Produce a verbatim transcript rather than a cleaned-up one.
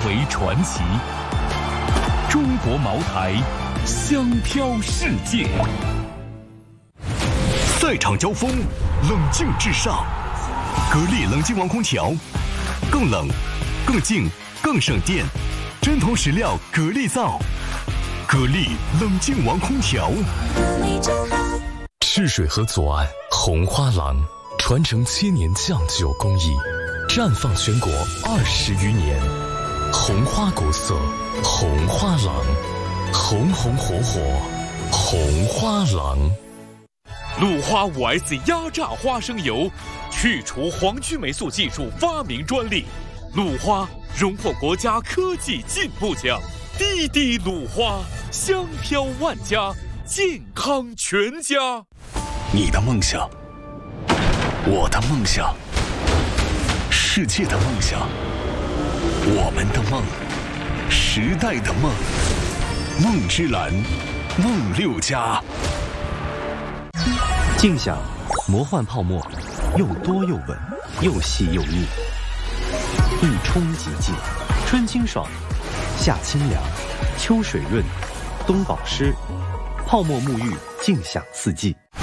为传奇。中国茅台，香飘世界。赛场交锋，冷静至上。格力冷静王空调，更冷、更静、更省电，针头实料格力造。格力冷静王空调。赤水河左岸红花廊，传承千年酱酒工艺，绽放全国二十余年。红花古色，红花廊，红红火火，红花廊。鲁花 五 S 压榨花生油，去除黄曲霉素技术发明专利。鲁花荣获国家科技进步奖。滴滴鲁花，香飘万家，健康全家。 你的梦想，我的梦想，世界的梦想，我们的梦，时代的梦。梦之蓝，梦六家。 静享魔幻泡沫，又多又稳，又细又密，一冲即净，春清爽，夏清凉，秋水润，冬保湿，泡沫沐浴，静享四季。